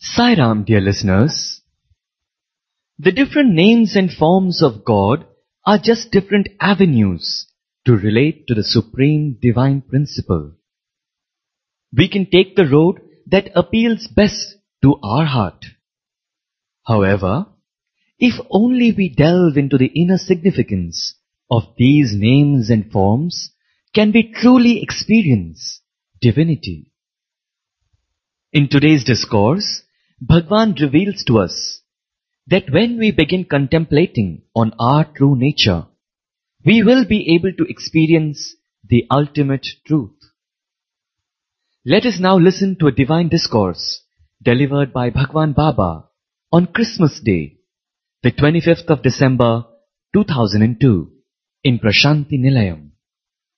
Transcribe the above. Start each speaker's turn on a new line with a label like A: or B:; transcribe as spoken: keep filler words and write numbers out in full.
A: Sai Ram, dear listeners. The different names and forms of God are just different avenues to relate to the supreme divine principle. We can take the road that appeals best to our heart. However, if only we delve into the inner significance of these names and forms, can we truly experience divinity. In today's discourse, Bhagwan reveals to us that when we begin contemplating on our true nature, we will be able to experience the ultimate truth. Let us now listen to a divine discourse delivered by Bhagwan Baba on Christmas Day, the twenty-fifth of December two thousand two, in Prashanti Nilayam.